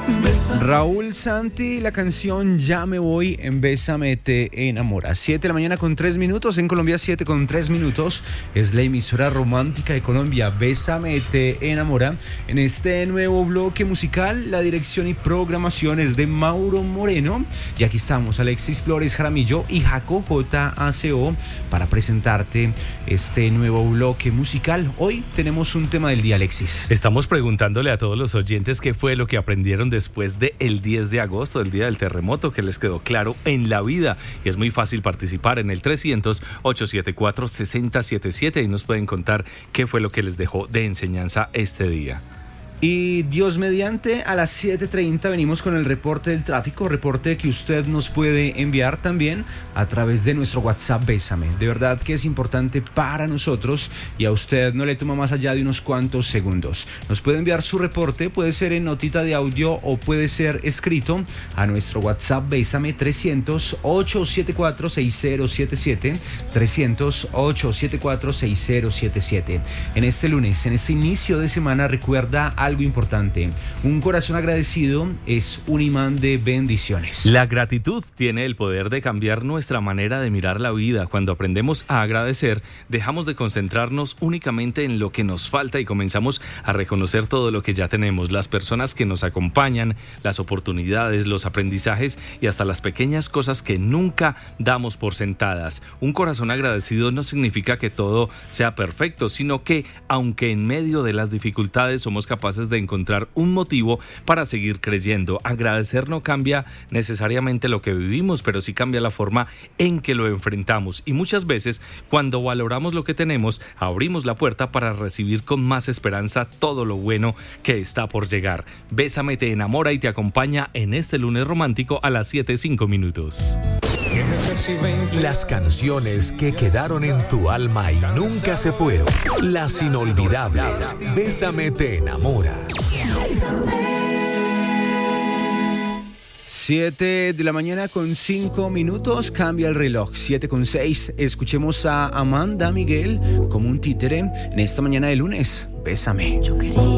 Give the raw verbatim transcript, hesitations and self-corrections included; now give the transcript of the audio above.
Raúl Santi, la canción Ya me voy en Bésame te enamora. siete de la mañana con tres minutos, en Colombia siete con tres minutos. Es la emisora romántica de Colombia, Bésame te enamora. En este nuevo bloque musical, la dirección y programación es de Mauro Moreno. Y aquí estamos, Alexis Flores Jaramillo y Jaco J A C O para presentarte este nuevo bloque musical. Hoy tenemos un tema del día, Alexis. Estamos preguntándole a todos los oyentes qué fue lo que aprendieron después de el diez de agosto, el día del terremoto, que les quedó claro en la vida. Y es muy fácil participar en el trescientos, ochocientos setenta y cuatro, sesenta setenta y siete y nos pueden contar qué fue lo que les dejó de enseñanza este día. Y Dios mediante, a las siete treinta venimos con el reporte del tráfico, reporte que usted nos puede enviar también a través de nuestro WhatsApp Bésame. De verdad que es importante para nosotros y a usted no le toma más allá de unos cuantos segundos. Nos puede enviar su reporte, puede ser en notita de audio o puede ser escrito a nuestro WhatsApp Bésame trescientos, ochocientos setenta y cuatro, sesenta setenta y siete, trescientos, ochocientos setenta y cuatro, sesenta setenta y siete. En este lunes, en este inicio de semana, recuerda algo importante: un corazón agradecido es un imán de bendiciones. La gratitud tiene el poder de cambiar nuestra manera de mirar la vida. Cuando aprendemos a agradecer, dejamos de concentrarnos únicamente en lo que nos falta y comenzamos a reconocer todo lo que ya tenemos, las personas que nos acompañan, las oportunidades, los aprendizajes y hasta las pequeñas cosas que nunca damos por sentadas. Un corazón agradecido no significa que todo sea perfecto, sino que, aunque en medio de las dificultades somos capaces de encontrar un motivo para seguir creyendo. Agradecer no cambia necesariamente lo que vivimos, pero sí cambia la forma en que lo enfrentamos. Y muchas veces, cuando valoramos lo que tenemos, abrimos la puerta para recibir con más esperanza todo lo bueno que está por llegar. Bésame te enamora y te acompaña en este lunes romántico a las siete cinco minutos. Las canciones que quedaron en tu alma y nunca se fueron. Las inolvidables. Bésame te enamora. siete de la mañana con cinco minutos, cambia el reloj. siete con seis, escuchemos a Amanda Miguel como un títere en esta mañana de lunes. Bésame. Yo quería